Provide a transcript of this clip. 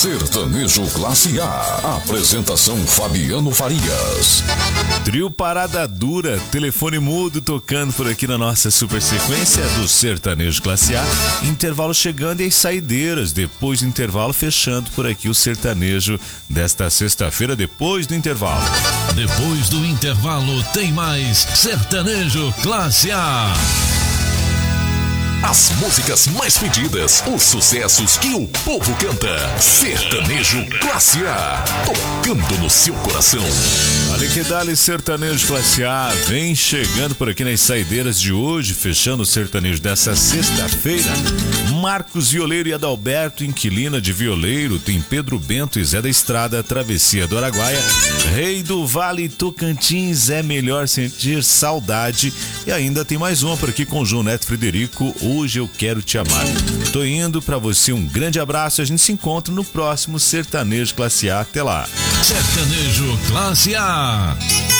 Sertanejo Classe A. Apresentação Fabiano Farias. Trio Parada Dura, telefone mudo tocando por aqui na nossa super sequência do Sertanejo Classe A. Intervalo chegando e as saideiras. Depois do intervalo, fechando por aqui o sertanejo desta sexta-feira, depois do intervalo. Depois do intervalo tem mais Sertanejo Classe A. As músicas mais pedidas, os sucessos que o povo canta. Sertanejo Classe A, tocando no seu coração. Olha que dali, Sertanejo Classe A vem chegando por aqui nas saideiras de hoje, fechando o sertanejo dessa sexta-feira. Marcos Violeiro e Adalberto, Inquilina de Violeiro. Tem Pedro Bento e Zé da Estrada, Travessia do Araguaia. Rei do Vale, Tocantins, É Melhor Sentir Saudade. E ainda tem mais uma por aqui com João Neto Frederico, Hoje Eu Quero Te Amar. Tô indo pra você, um grande abraço. A gente se encontra no próximo Sertanejo Classe A. Até lá. Sertanejo Classe A.